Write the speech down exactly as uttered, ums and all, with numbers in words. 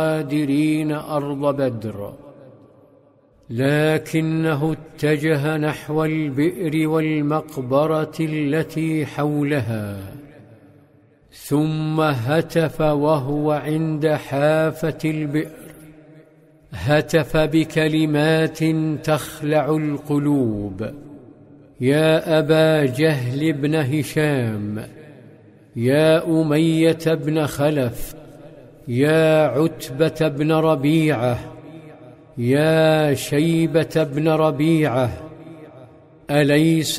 غادرين أرض بدر، لكنه اتجه نحو البئر والمقبرة التي حولها، ثم هتف وهو عند حافة البئر، هتف بكلمات تخلع القلوب: يا أبا جهل بن هشام، يا أمية بن خلف، يا عتبة بن ربيعة، يا شيبة بن ربيعة، أليس